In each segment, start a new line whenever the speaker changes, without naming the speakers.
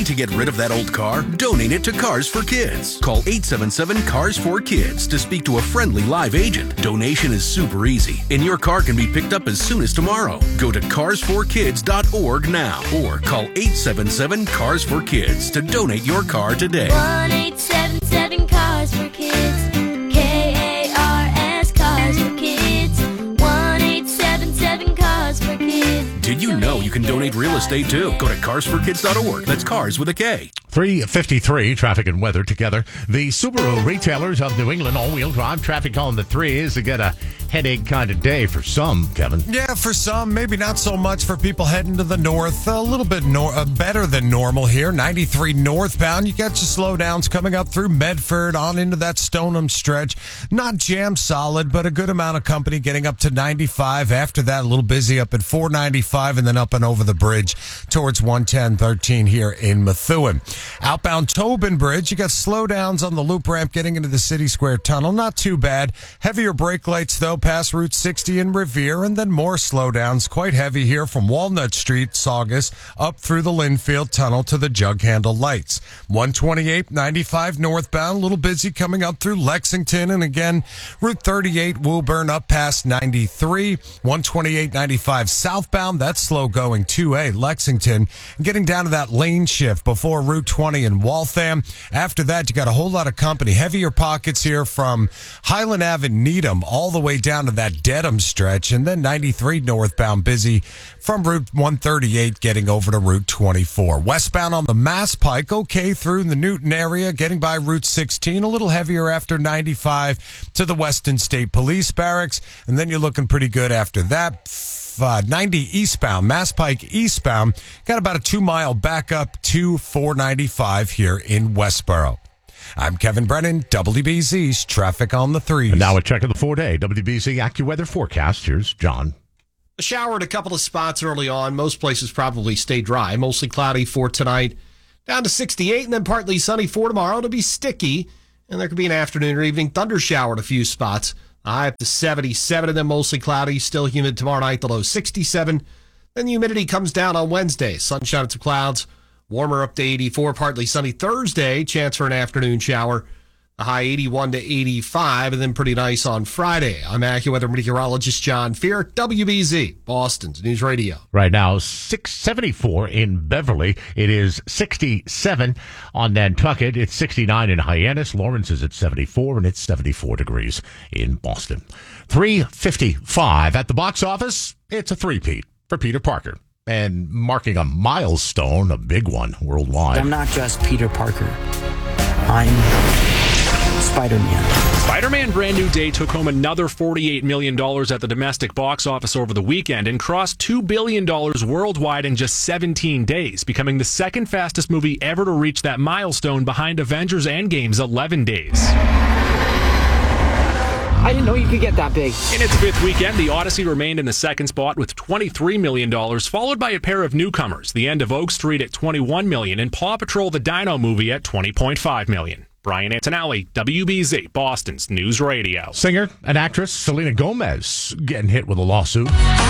Ready to get rid of that old car? Donate it to Cars for Kids. Call 877-CARS-4-KIDS to speak to a friendly live agent. Donation is super easy, and your car can be picked up as soon as tomorrow. Go to carsforkids.org now or call 877-CARS-4-KIDS to donate your car today.
1-877-CARS-4-KIDS. KARS Cars for Kids. 1-877-CARS-4-KIDS.
Did you know you can donate real estate too? Go to carsforkids.org. That's cars with a K.
3:53, traffic and weather together. The Subaru retailers of New England all-wheel drive traffic on the 3s to get a headache kind of day for some, Kevin.
Yeah, for some, maybe not so much for people heading to the north. A little bit better than normal here. 93 northbound. You got your slowdowns coming up through Medford on into that Stoneham stretch. Not jam solid, but a good amount of company getting up to 95. After that, a little busy up at 495 and then up and over the bridge towards 110-13 here in Methuen. Outbound Tobin Bridge, you got slowdowns on the loop ramp getting into the City Square Tunnel. Not too bad. Heavier brake lights, though, past Route 60 in Revere, and then more slowdowns. Quite heavy here from Walnut Street, Saugus, up through the Linfield Tunnel to the Jug Handle lights. 128, 95 northbound, a little busy coming up through Lexington, and again, Route 38, Woburn up past 93. 128, 95 southbound, that's slow going 2A, Lexington, and getting down to that lane shift before Route 20 in Waltham. After that, you got a whole lot of company. Heavier pockets here from Highland Ave and Needham all the way down to that Dedham stretch, and then 93 northbound busy from Route 138 getting over to Route 24. Westbound on the Mass Pike, okay through the Newton area, getting by Route 16, a little heavier after 95 to the Weston State Police Barracks, and then you're looking pretty good after that. 90 eastbound, Mass Pike eastbound, got about a 2-mile backup to 495 here in Westboro. I'm Kevin Brennan, WBZ's Traffic on the 3s.
And now a check of the 4-day WBZ AccuWeather forecast. Here's John.
A shower at a couple of spots early on. Most places probably stay dry. Mostly cloudy for tonight. Down to 68 and then partly sunny for tomorrow. It'll be sticky. And there could be an afternoon or evening thunder shower at a few spots. High up to 77 and then mostly cloudy. Still humid tomorrow night, the low 67. Then the humidity comes down on Wednesday. Sunshine and some clouds. Warmer up to 84. Partly sunny Thursday. Chance for an afternoon shower. A high 81 to 85. And then pretty nice on Friday. I'm AccuWeather meteorologist John Fear. WBZ, Boston's News Radio.
Right now, 674 in Beverly. It is 67 on Nantucket. It's 69 in Hyannis. Lawrence is at 74, and it's 74 degrees in Boston. 3:55 at the box office. It's a three-peat for Peter Parker, and marking a milestone, a big one worldwide.
I'm not just Peter Parker. I'm Spider-Man.
Spider-Man Brand New Day took home another $48 million at the domestic box office over the weekend and crossed $2 billion worldwide in just 17 days, becoming the second fastest movie ever to reach that milestone behind Avengers Endgame's 11 days.
I didn't know you could get that big.
In its fifth weekend, The Odyssey remained in the second spot with $23 million, followed by a pair of newcomers, The End of Oak Street at $21 million and Paw Patrol the Dino Movie at $20.5 million. Brian Antonelli, WBZ, Boston's News Radio.
Singer and actress Selena Gomez getting hit with a lawsuit.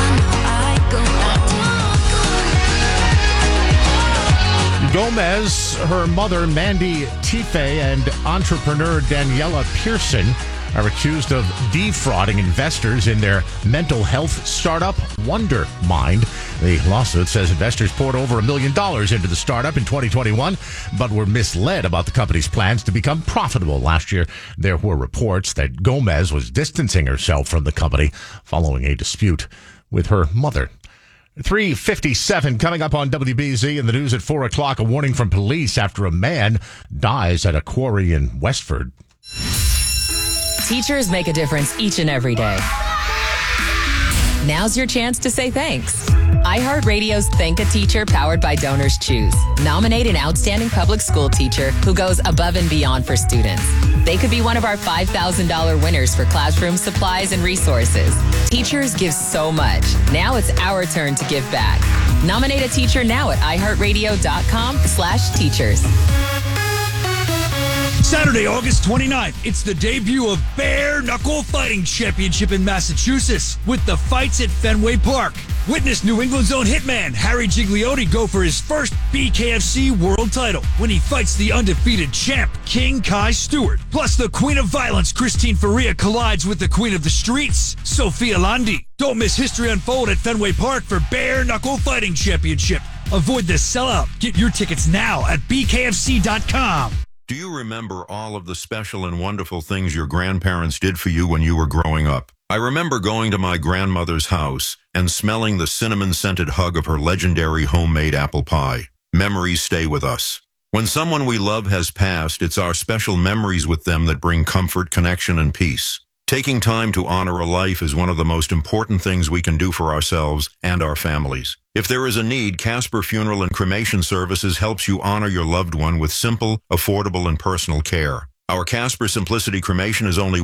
Gomez, her mother Mandy Tife, and entrepreneur Daniela Pearson are accused of defrauding investors in their mental health startup, Wonder Mind. The lawsuit says investors poured over $1 million into the startup in 2021, but were misled about the company's plans to become profitable. Last year, there were reports that Gomez was distancing herself from the company following a dispute with her mother. 3:57 coming up on WBZ in the news at 4 o'clock. A warning from police after a man dies at a quarry in Westford.
Teachers make a difference each and every day. Now's your chance to say thanks. iHeartRadio's Thank a Teacher, powered by Donors Choose. Nominate an outstanding public school teacher who goes above and beyond for students. They could be one of our $5,000 winners for classroom supplies and resources. Teachers give so much. Now it's our turn to give back. Nominate a teacher now at iHeartRadio.com/teachers.
Saturday, August 29th, it's the debut of Bare Knuckle Fighting Championship in Massachusetts with the fights at Fenway Park. Witness New England's own hitman, Harry Gigliotti, go for his first BKFC world title when he fights the undefeated champ, King Kai Stewart. Plus, the Queen of Violence, Christine Faria, collides with the Queen of the Streets, Sophia Landi. Don't miss history unfold at Fenway Park for Bare Knuckle Fighting Championship. Avoid the sellout. Get your tickets now at bkfc.com.
Do you remember all of the special and wonderful things your grandparents did for you when you were growing up? I remember going to my grandmother's house and smelling the cinnamon-scented hug of her legendary homemade apple pie. Memories stay with us. When someone we love has passed, it's our special memories with them that bring comfort, connection, and peace. Taking time to honor a life is one of the most important things we can do for ourselves and our families. If there is a need, Casper Funeral and Cremation Services helps you honor your loved one with simple, affordable, and personal care. Our Casper Simplicity Cremation is only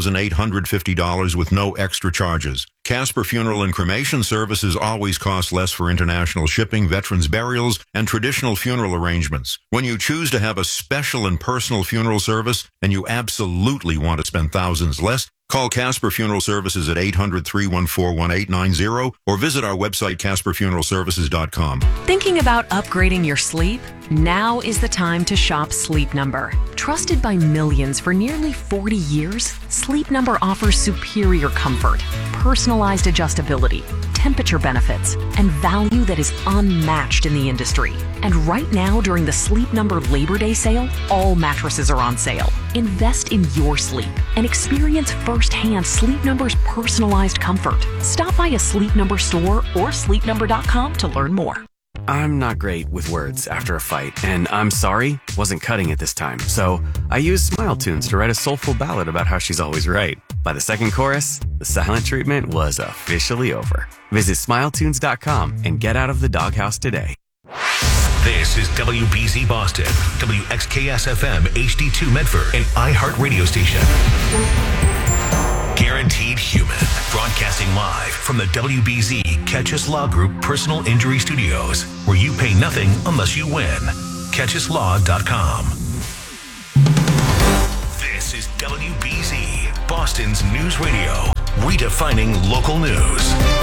$1,850 with no extra charges. Casper Funeral and Cremation Services always cost less for international shipping, veterans burials, and traditional funeral arrangements. When you choose to have a special and personal funeral service, and you absolutely want to spend thousands less, call Casper Funeral Services at 800-314-1890 or visit our website, CasperFuneralServices.com.
Thinking about upgrading your sleep? Now is the time to shop Sleep Number. Trusted by millions for nearly 40 years, Sleep Number offers superior comfort, personalized adjustability, temperature benefits, and value that is unmatched in the industry. And right now, during the Sleep Number Labor Day sale, all mattresses are on sale. Invest in your sleep and experience firsthand Sleep Number's personalized comfort. Stop by a Sleep Number store or sleepnumber.com to learn more.
I'm not great with words after a fight, and I'm sorry wasn't cutting it this time. So I used Smile Tunes to write a soulful ballad about how she's always right. By the second chorus, the silent treatment was officially over. Visit smiletunes.com and get out of the doghouse today.
This is WBZ Boston, WXKS-FM HD2 Medford, an iHeart radio station. Guaranteed Human, broadcasting live from the WBZ Catchus Law Group Personal Injury Studios, where you pay nothing unless you win. CatchusLaw.com. This is WBZ, Boston's news radio, redefining local news.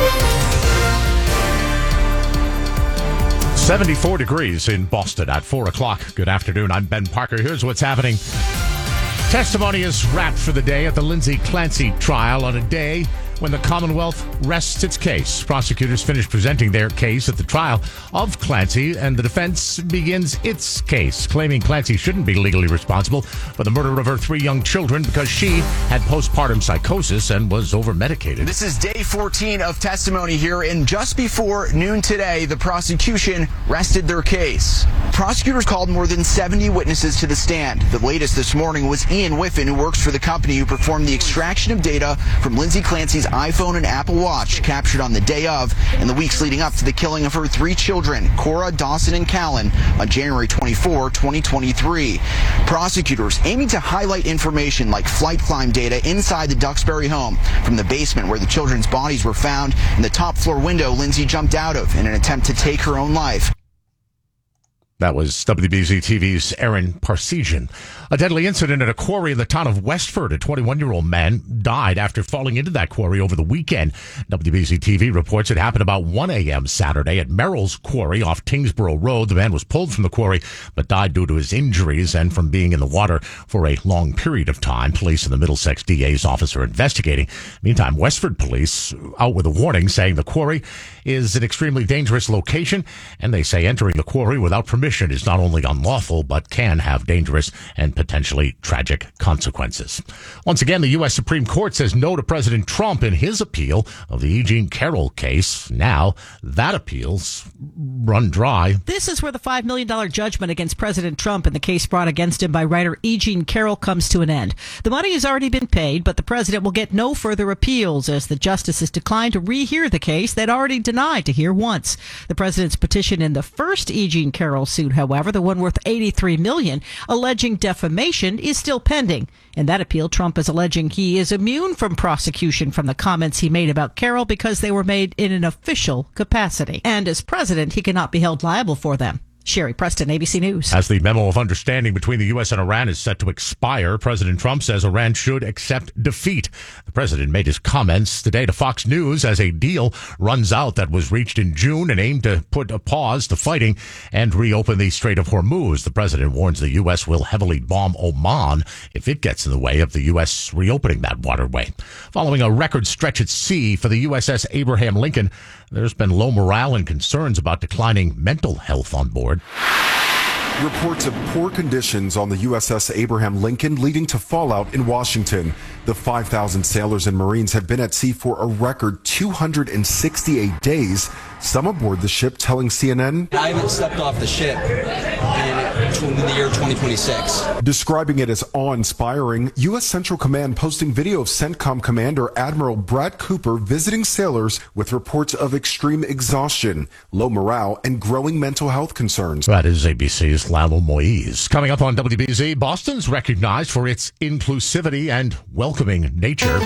74 degrees in Boston at 4 o'clock. Good afternoon. I'm Ben Parker. Here's what's happening. Testimony is wrapped for the day at the Lindsay Clancy trial on a day when the Commonwealth rests its case. Prosecutors finished presenting their case at the trial of Clancy, and the defense begins its case, claiming Clancy shouldn't be legally responsible for the murder of her 3 young children because she had postpartum psychosis and was over-medicated.
This is day 14 of testimony here, and just before noon today, the prosecution rested their case. Prosecutors called more than 70 witnesses to the stand. The latest this morning was Ian Whiffen, who works for the company who performed the extraction of data from Lindsay Clancy's iPhone and Apple Watch captured on the day of and the weeks leading up to the killing of her 3 children, Cora, Dawson, and Callan, on January 24, 2023. Prosecutors aiming to highlight information like flight climb data inside the Duxbury home from the basement where the children's bodies were found and the top floor window Lindsay jumped out of in an attempt to take her own life.
That was WBZ TV's Aaron Parsegian. A deadly incident at a quarry in the town of Westford. A 21-year-old man died after falling into that quarry over the weekend. WBZ TV reports it happened about 1 a.m. Saturday at Merrill's Quarry off Tingsboro Road. The man was pulled from the quarry but died due to his injuries and from being in the water for a long period of time. Police and the Middlesex DA's office are investigating. Meantime, Westford police out with a warning saying the quarry is an extremely dangerous location, and they say entering the quarry without permission is not only unlawful, but can have dangerous and potentially tragic consequences. Once again, the U.S. Supreme Court says no to President Trump in his appeal of the E. Jean Carroll case. Now, that appeal's run dry.
This is where the $5 million judgment against President Trump and the case brought against him by writer E. Jean Carroll comes to an end. The money has already been paid, but the president will get no further appeals as the justices declined to rehear the case they'd already denied to hear once. The president's petition in the first E. Jean Carroll suit, however, the one worth $83 million, alleging defamation, is still pending. In that appeal, Trump is alleging he is immune from prosecution from the comments he made about Carroll because they were made in an official capacity. And as president, he cannot be held liable for them. Sherry Preston, ABC News.
As the memo of understanding between the U.S. and Iran is set to expire, President Trump says Iran should accept defeat. The president made his comments today to Fox News as a deal runs out that was reached in June and aimed to put a pause to fighting and reopen the Strait of Hormuz. The president warns the U.S. will heavily bomb Oman if it gets in the way of the U.S. reopening that waterway. Following a record stretch at sea for the USS Abraham Lincoln, there's been low morale and concerns about declining mental health on board.
Reports of poor conditions on the USS Abraham Lincoln leading to fallout in Washington. The 5,000 sailors and Marines have been at sea for a record 268 days. Some aboard the ship telling CNN,
I haven't stepped off the ship in the year 2026.
Describing it as awe-inspiring, U.S. Central Command posting video of CENTCOM Commander Admiral Brad Cooper visiting sailors with reports of extreme exhaustion, low morale, and growing mental health concerns.
That is ABC's Lalo Moise. Coming up on WBZ, Boston's recognized for its inclusivity and welcoming nature.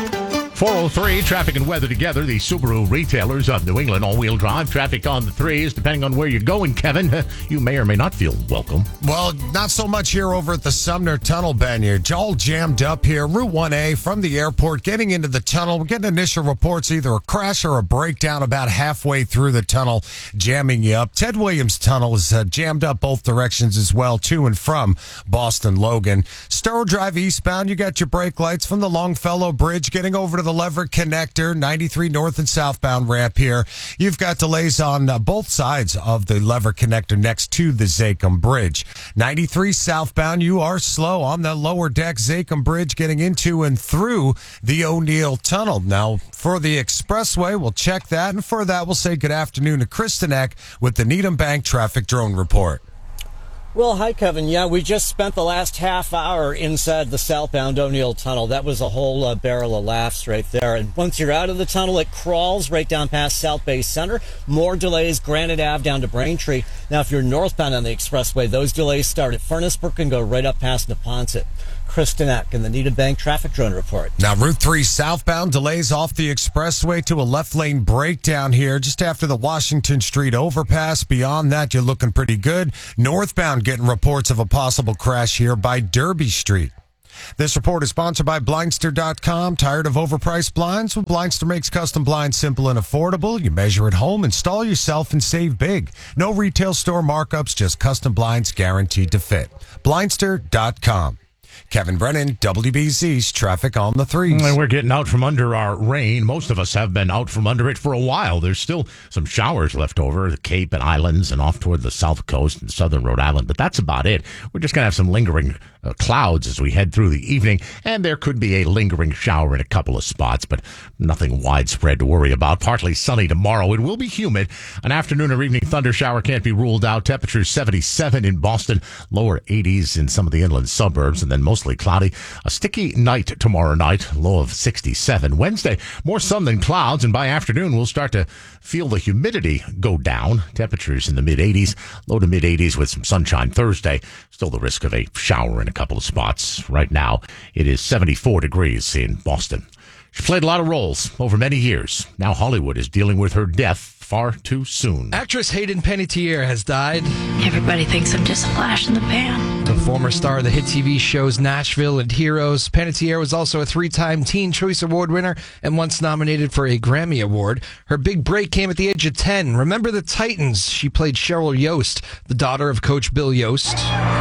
403, traffic and weather together. The Subaru retailers of New England, all-wheel drive. Traffic on the threes, depending on where you're going, Kevin. You may or may not feel welcome.
Well, not so much here over at the Sumner Tunnel, Ben. You're all jammed up here. Route 1A from the airport, getting into the tunnel. We're getting initial reports, either a crash or a breakdown about halfway through the tunnel, jamming you up. Ted Williams Tunnel is jammed up both directions as well, to and from Boston Logan. Stowe Drive eastbound, you got your brake lights from the Longfellow Bridge, getting over to the Lever Connector, 93 north and southbound ramp here. You've got delays on both sides of the Lever Connector next to the Zachem Bridge. 93 southbound, you are slow on the lower deck Zachem Bridge getting into and through the O'Neill Tunnel. Now, for the expressway, we'll check that. And for that, we'll say good afternoon to Kristen Eck with the Needham Bank Traffic Drone Report.
Well, hi, Kevin. Yeah, we just spent the last half hour inside the southbound O'Neill Tunnel. That was a whole barrel of laughs right there. And once you're out of the tunnel, it crawls right down past South Bay Center. More delays, Granite Ave down to Braintree. Now, if you're northbound on the expressway, those delays start at Furnace Brook and go right up past Neponset. Kristen Eck in the Needham Bank Traffic Drone Report.
Now, Route 3 southbound delays off the expressway to a left lane breakdown here just after the Washington Street overpass. Beyond that, you're looking pretty good. Northbound getting reports of a possible crash here by Derby Street. This report is sponsored by Blindster.com. Tired of overpriced blinds? Well, Blindster makes custom blinds simple and affordable. You measure at home, install yourself, and save big. No retail store markups, just custom blinds guaranteed to fit. Blindster.com. Kevin Brennan, WBZ's Traffic on the Threes.
And we're getting out from under our rain. Most of us have been out from under it for a while. There's still some showers left over, the Cape and Islands and off toward the south coast and southern Rhode Island. But that's about it. We're just going to have some lingering clouds as we head through the evening. And there could be a lingering shower in a couple of spots, but nothing widespread to worry about. Partly sunny tomorrow. It will be humid. An afternoon or evening thunder shower can't be ruled out. Temperatures 77 in Boston, lower 80s in some of the inland suburbs, and then mostly cloudy. A sticky night tomorrow night, low of 67. Wednesday, more sun than clouds, and by afternoon, we'll start to feel the humidity go down. Temperatures in the mid-80s, low to mid-80s with some sunshine Thursday. Still the risk of a shower in a couple of spots. Right now, it is 74 degrees in Boston. She played a lot of roles over many years. Now Hollywood is dealing with her death far too soon.
Actress Hayden Panettiere has died.
Everybody thinks I'm just a flash in the pan.
The former star of the hit TV shows Nashville and Heroes, Panettiere was also a 3-time Teen Choice Award winner and once nominated for a Grammy Award. Her big break came at the age of 10. Remember the Titans? She played Cheryl Yost, the daughter of Coach Bill Yost.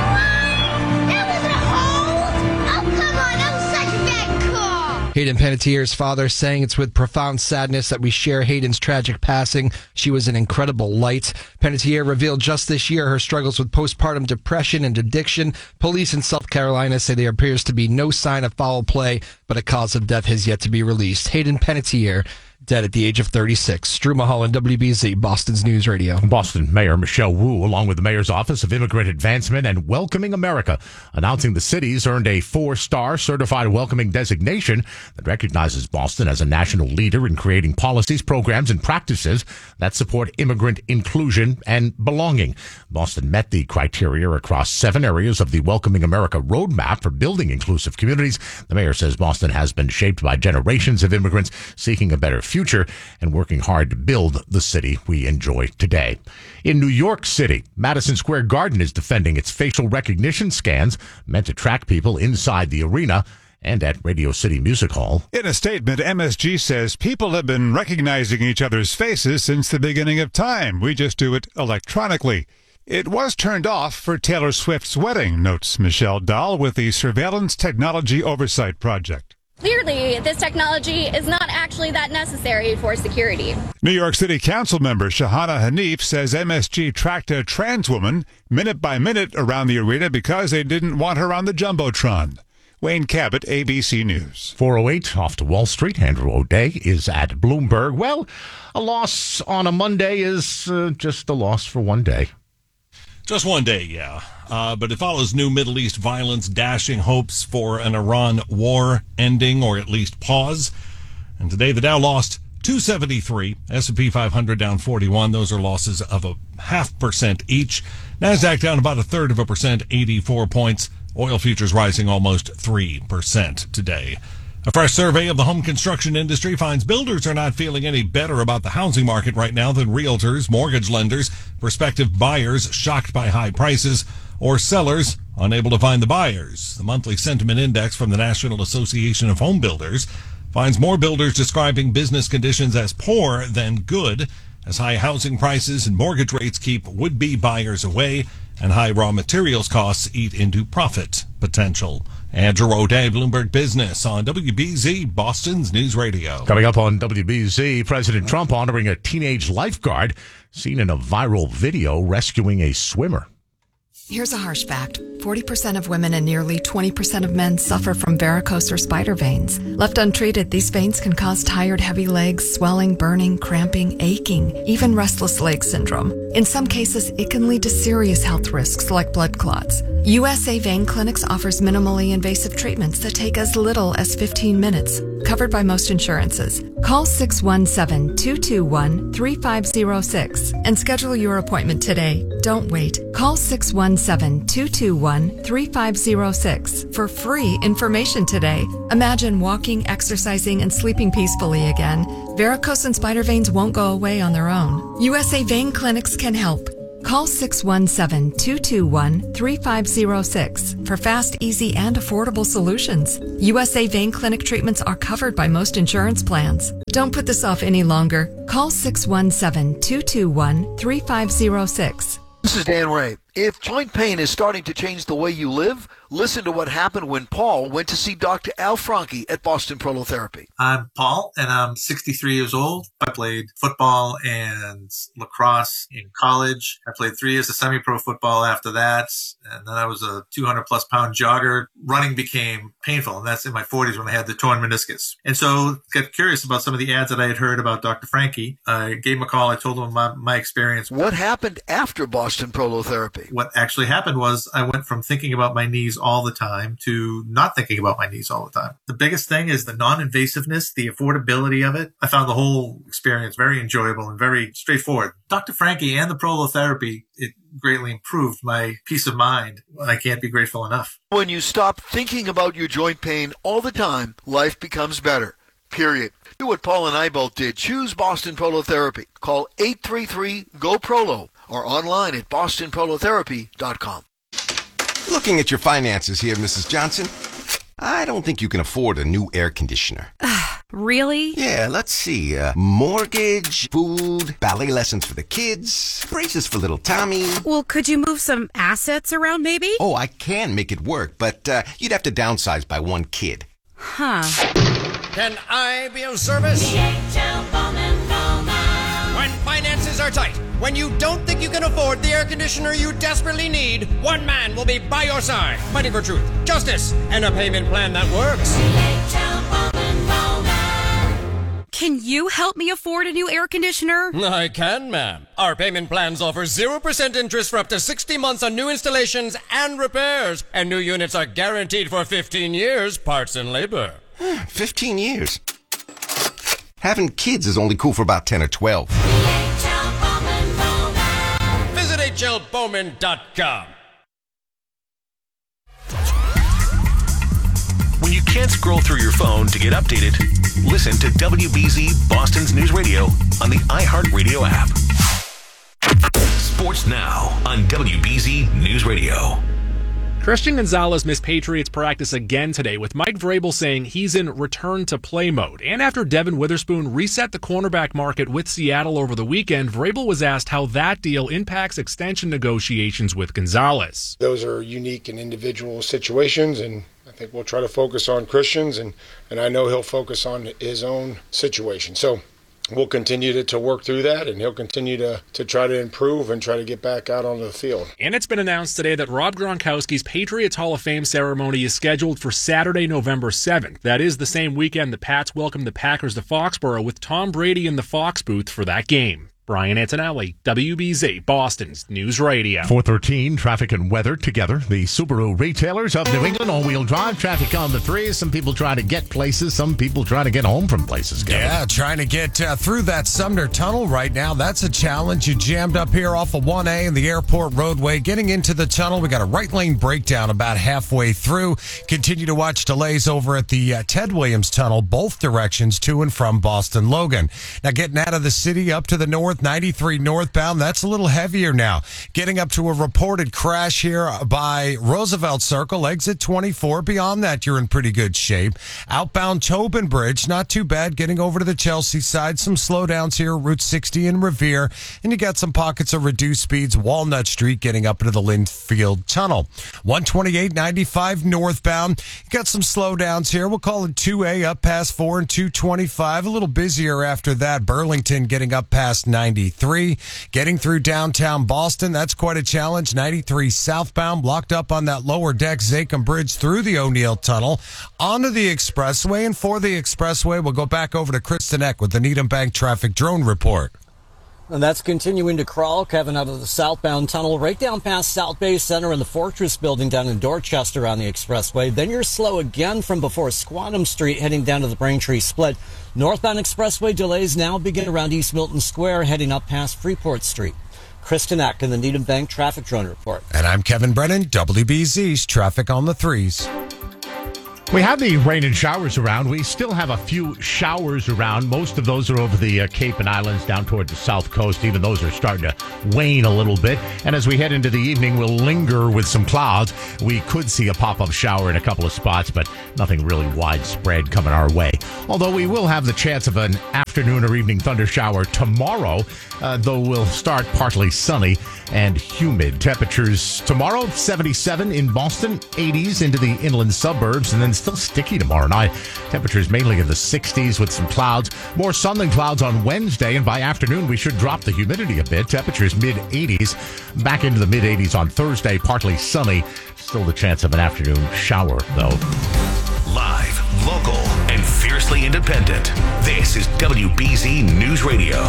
Hayden Panettiere's father saying it's with profound sadness that we share Hayden's tragic passing. She was an incredible light. Panettiere revealed just this year her struggles with postpartum depression and addiction. Police in South Carolina say there appears to be no sign of foul play, but a cause of death has yet to be released. Hayden Panettiere, dead at the age of 36. Drew Mulholland, WBZ, Boston's News Radio.
Boston Mayor Michelle Wu, along with the Mayor's Office of Immigrant Advancement and Welcoming America, announcing the city's earned a 4-star certified welcoming designation that recognizes Boston as a national leader in creating policies, programs, and practices that support immigrant inclusion and belonging. Boston met the criteria across 7 areas of the Welcoming America roadmap for building inclusive communities. The mayor says Boston has been shaped by generations of immigrants seeking a better future and working hard to build the city we enjoy today. In New York City, Madison Square Garden is defending its facial recognition scans meant to track people inside the arena and at Radio City Music Hall.
In a statement, MSG says people have been recognizing each other's faces since the beginning of time. We just do it electronically. It was turned off for Taylor Swift's wedding, notes Michelle Dahl with the Surveillance Technology Oversight Project.
Clearly, this technology is not actually that necessary for security.
New York City Council member Shahana Hanif says MSG tracked a trans woman minute by minute around the arena because they didn't want her on the Jumbotron. Wayne Cabot, ABC News.
4:08 off to Wall Street. Andrew O'Day is at Bloomberg. Well, a loss on a Monday is just a loss for one day.
Just one day, yeah. But it follows new Middle East violence, dashing hopes for an Iran war ending or at least pause. And today the Dow lost 273, S&P 500 down 41. Those are losses of 0.5% each. NASDAQ down about 0.33%, 84 points. Oil futures rising almost 3% today. A fresh survey of the home construction industry finds builders are not feeling any better about the housing market right now than realtors, mortgage lenders, prospective buyers shocked by high prices, or sellers unable to find the buyers. The monthly sentiment index from the National Association of Home Builders finds more builders describing business conditions as poor than good, as high housing prices and mortgage rates keep would-be buyers away, and high raw materials costs eat into profit potential. Andrew O'Day, Bloomberg Business on WBZ, Boston's News Radio.
Coming up on WBZ, President Trump honoring a teenage lifeguard seen in a viral video rescuing a swimmer.
Here's a harsh fact. 40% of women and nearly 20% of men suffer from varicose or spider veins. Left untreated, these veins can cause tired, heavy legs, swelling, burning, cramping, aching, even restless leg syndrome. In some cases, it can lead to serious health risks like blood clots. USA Vein Clinics offers minimally invasive treatments that take as little as 15 minutes, covered by most insurances. Call 617-221-3506 and schedule your appointment today. Don't wait. Call 617-221-3506 for free information today. Imagine walking, exercising, and sleeping peacefully again. Varicose and spider veins won't go away on their own. USA Vein Clinics can help. Call 617-221-3506 for fast, easy, and affordable solutions. USA Vein Clinic treatments are covered by most insurance plans. Don't put this off any longer. Call 617-221-3506.
This is Dan Ray. If joint pain is starting to change the way you live, listen to what happened when Paul went to see Dr. Al Franke at Boston Prolotherapy.
I'm Paul, and I'm 63 years old. I played football and lacrosse in college. I played 3 years of semi-pro football after that, and then I was a 200-plus pound jogger. Running became painful, and that's in my 40s when I had the torn meniscus. And so got curious about some of the ads that I had heard about Dr. Franke. I gave him a call. I told him my experience.
What happened after Boston Prolotherapy?
What actually happened was I went from thinking about my knees all the time to not thinking about my knees all the time. The biggest thing is the non-invasiveness, the affordability of it. I found the whole experience very enjoyable and very straightforward. Dr. Franke and the prolotherapy, it greatly improved my peace of mind. I can't be grateful enough.
When you stop thinking about your joint pain all the time, life becomes better. Period. Do what Paul and I both did. Choose Boston Prolotherapy. Call 833-GO-PROLO or online at bostonprolotherapy.com.
Looking at your finances here, Mrs. Johnson, I don't think you can afford a new air conditioner.
Really?
Yeah, let's see. Mortgage, food, ballet lessons for the kids, braces for little Tommy.
Well, could you move some assets around maybe?
Oh, I can make it work, but you'd have to downsize by 1 kid.
Huh.
Can I be of service? When finances are tight, when you don't think you can afford the air conditioner you desperately need, one man will be by your side, fighting for truth, justice, and a payment plan that works.
Can you help me afford a new air conditioner?
I can, ma'am. Our payment plans offer 0% interest for up to 60 months on new installations and repairs, and new units are guaranteed for 15 years, parts and labor.
15 years? Having kids is only cool for about 10 or 12.
Visit hlbowman.com.
When you can't scroll through your phone to get updated, Listen to WBZ Boston's News Radio on the iHeartRadio app. Sports Now on WBZ News Radio.
Christian Gonzalez missed Patriots practice again today, with Mike Vrabel saying he's in return-to-play mode. And after Devin Witherspoon reset the cornerback market with Seattle over the weekend, Vrabel was asked how that deal impacts extension negotiations with Gonzalez.
Those are unique and individual situations, and I think we'll try to focus on Christian's, and I know he'll focus on his own situation. So we'll continue to work through that, and he'll continue to try to improve and try to get back out onto the field.
And it's been announced today that Rob Gronkowski's Patriots Hall of Fame ceremony is scheduled for Saturday, November 7th. That is the same weekend the Pats welcome the Packers to Foxborough, with Tom Brady in the Fox booth for that game. Brian Antonelli, WBZ, Boston's News Radio.
413, traffic and weather together. The Subaru retailers of New England, all-wheel drive, traffic on the threes. Some people trying to get places, some people trying to get home from places.
Yeah, trying to get through that Sumner Tunnel right now. That's a challenge. You jammed up here off of 1A and the airport roadway. Getting into the tunnel, we got a right lane breakdown about halfway through. Continue to watch delays over at the Ted Williams Tunnel, both directions to and from Boston Logan. Now getting out of the city up to the north, 93 northbound, that's a little heavier now. Getting up to a reported crash here by Roosevelt Circle, exit 24. Beyond that, you're in pretty good shape. Outbound Tobin Bridge, not too bad. Getting over to the Chelsea side, some slowdowns here, Route 60 in Revere. And you got some pockets of reduced speeds. Walnut Street getting up into the Linfield Tunnel. 128, 95 northbound. You got some slowdowns here. We'll call it 2A up past 4 and 225. A little busier after that. Burlington getting up past 93. Getting through downtown Boston, that's quite a challenge. 93 southbound, blocked up on that lower deck Zakim Bridge through the O'Neill Tunnel, onto the expressway. And for the expressway, we'll go back over to Kristen Eck with the Needham Bank Traffic Drone Report.
And that's continuing to crawl, Kevin, out of the southbound tunnel, right down past South Bay Center and the Fortress Building down in Dorchester on the expressway. Then you're slow again from before Squantum Street, heading down to the Braintree Split. Northbound expressway delays now begin around East Milton Square, heading up past Freeport Street. Kristen Eck in the Needham Bank Traffic Drone Report.
And I'm Kevin Brennan, WBZ's Traffic on the Threes.
We have the rain and showers around. We still have a few showers around. Most of those are over the Cape and Islands down toward the south coast. Even those are starting to wane a little bit. And as we head into the evening, we'll linger with some clouds. We could see a pop-up shower in a couple of spots, but nothing really widespread coming our way. Although we will have the chance of an afternoon or evening thunder shower tomorrow, though we'll start partly sunny and humid. Temperatures tomorrow, 77 in Boston, 80s into the inland suburbs, and then still sticky tomorrow night. Temperatures mainly in the 60s with some clouds. More sun than clouds on Wednesday, and by afternoon we should drop the humidity a bit. Temperatures mid-80s, back into the mid-80s on Thursday, partly sunny. Still the chance of an afternoon shower, though.
Live, local, and fiercely independent. This is WBZ News Radio.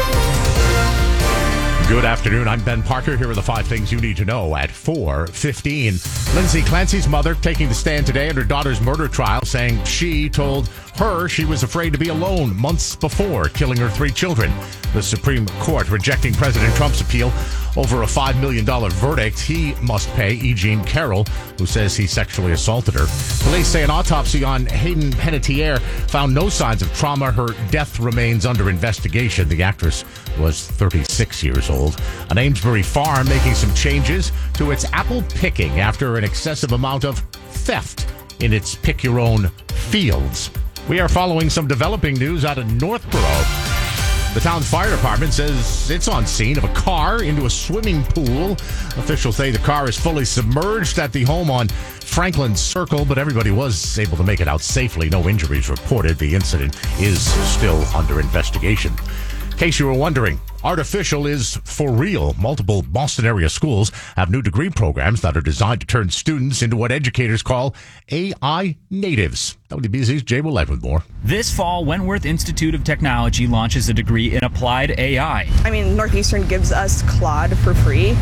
Good afternoon. I'm Ben Parker. Here are the 5 things you need to know at 4:15. Lindsay Clancy's mother taking the stand today at her daughter's murder trial, saying she told her she was afraid to be alone months before killing her 3 children. The Supreme Court rejecting President Trump's appeal over a $5 million verdict he must pay E. Jean Carroll, who says he sexually assaulted her. Police say an autopsy on Hayden Panettiere found no signs of trauma. Her death remains under investigation. The actress was 36 years old. An Amesbury farm making some changes to its apple picking after an excessive amount of theft in its pick-your-own fields. We are following some developing news out of Northborough. The town's fire department says it's on scene of a car into a swimming pool. Officials say the car is fully submerged at the home on Franklin Circle, but everybody was able to make it out safely. No injuries reported. The incident is still under investigation. In case you were wondering, artificial is for real. Multiple Boston area schools have new degree programs that are designed to turn students into what educators call AI natives. WBZ's Jay Willett with more.
This fall, Wentworth Institute of Technology launches a degree in applied AI.
Northeastern gives us Claude for free.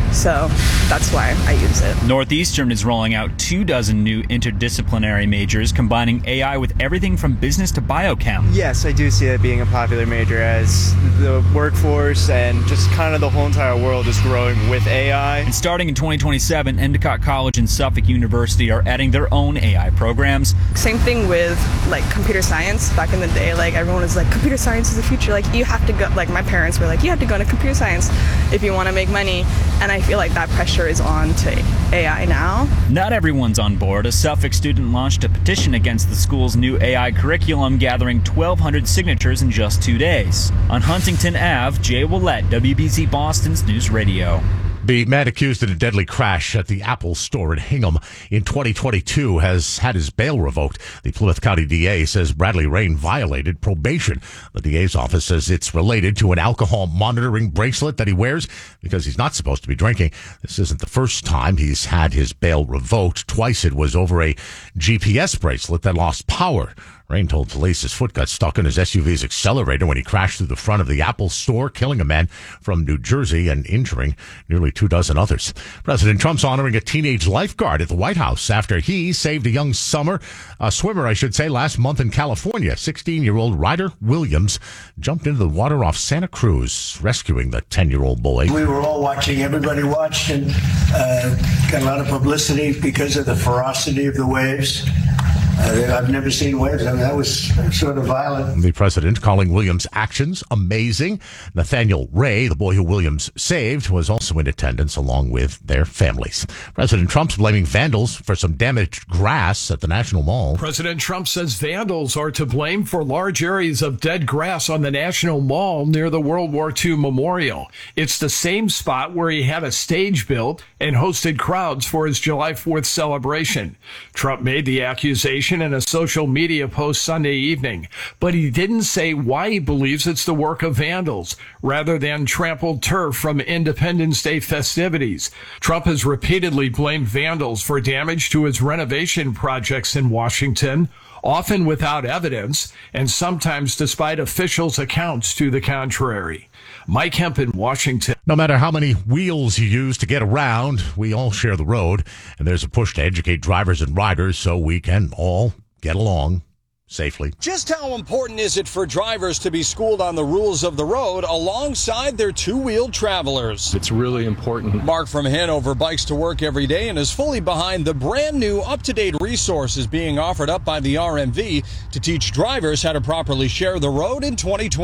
So that's why I use it.
Northeastern is rolling out 24 new interdisciplinary majors, combining AI with everything from business to biochem.
Yes, I do see it being a popular major as the workforce and just kind of the whole entire world is growing with AI.
And starting in 2027, Endicott College and Suffolk University are adding their own AI programs.
Same thing with like computer science. Back in the day, like everyone was like, computer science is the future. Like you have to go, like my parents were like, you have to go into computer science if you want to make money. And I feel like that pressure is on to AI now.
Not everyone's on board. A Suffolk student launched a petition against the school's new AI curriculum, gathering 1,200 signatures in just 2 days. On Huntington Ave, Jay Willett, WBZ Boston's News Radio.
The man accused in a deadly crash at the Apple store in Hingham in 2022 has had his bail revoked. The Plymouth County DA says Bradley Rain violated probation. The DA's office says it's related to an alcohol monitoring bracelet that he wears because he's not supposed to be drinking. This isn't the first time he's had his bail revoked. Twice it was over a GPS bracelet that lost power. Rain told police his foot got stuck in his SUV's accelerator when he crashed through the front of the Apple store, killing a man from New Jersey and injuring nearly 24 others. President Trump's honoring a teenage lifeguard at the White House after he saved a young swimmer, last month in California. 16-year-old Ryder Williams jumped into the water off Santa Cruz, rescuing the 10-year-old boy.
We were all watching. Everybody watched and got a lot of publicity because of the ferocity of the waves. I've never seen waves. I mean, that was sort of violent.
The president calling Williams' actions amazing. Nathaniel Ray, the boy who Williams saved, was also in attendance along with their families. President Trump's blaming vandals for some damaged grass at the National Mall.
President Trump says vandals are to blame for large areas of dead grass on the National Mall near the World War II Memorial. It's the same spot where he had a stage built and hosted crowds for his July 4th celebration. Trump made the accusation in a social media post Sunday evening, but he didn't say why he believes it's the work of vandals rather than trampled turf from Independence Day festivities. Trump has repeatedly blamed vandals for damage to his renovation projects in Washington, often without evidence and sometimes despite officials' accounts to the contrary. Mike Hemp in Washington.
No matter how many wheels you use to get around, we all share the road, and there's a push to educate drivers and riders so we can all get along safely.
Just how important is it for drivers to be schooled on the rules of the road alongside their two-wheeled travelers?
It's really important.
Mark from Hanover bikes to work every day and is fully behind the brand new up-to-date resources being offered up by the RMV to teach drivers how to properly share the road in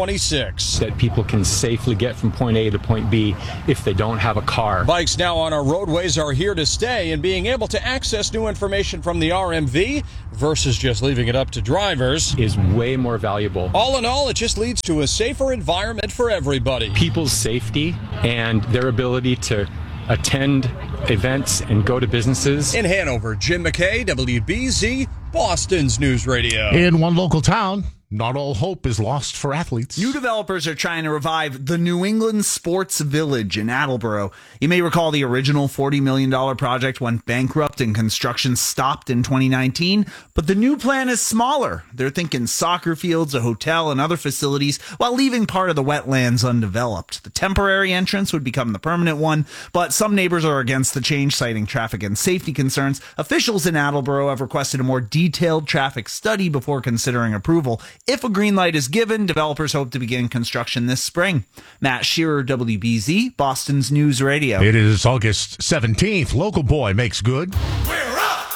2026.
That people can safely get from point A to point B if they don't have a car.
Bikes now on our roadways are here to stay, and being able to access new information from the RMV versus just leaving it up to drivers
is way more valuable.
All in all, it just leads to a safer environment for everybody.
People's safety and their ability to attend events and go to businesses.
In Hanover, Jim McKay, WBZ, Boston's News Radio.
In one local town, not all hope is lost for athletes.
New developers are trying to revive the New England Sports Village in Attleboro. You may recall the original $40 million project went bankrupt and construction stopped in 2019, but the new plan is smaller. They're thinking soccer fields, a hotel, and other facilities while leaving part of the wetlands undeveloped. The temporary entrance would become the permanent one, but some neighbors are against the change, citing traffic and safety concerns. Officials in Attleboro have requested a more detailed traffic study before considering approval. If a green light is given, developers hope to begin construction this spring. Matt Shearer, WBZ, Boston's News Radio.
It is August 17th. Local boy makes good.
We're up!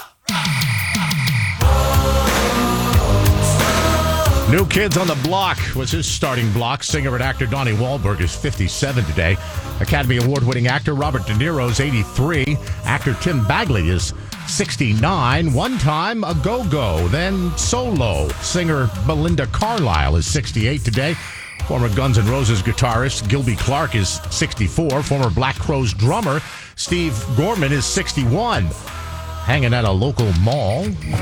New Kids on the Block was his starting block. Singer and actor Donnie Wahlberg is 57 today. Academy Award-winning actor Robert De Niro is 83. Actor Tim Bagley is 69. One time a go-go, then solo. Singer Belinda Carlisle is 68 today. Former Guns N' Roses guitarist Gilby Clarke is 64. Former Black Crowes drummer Steve Gorman is 61. Hanging at a local mall.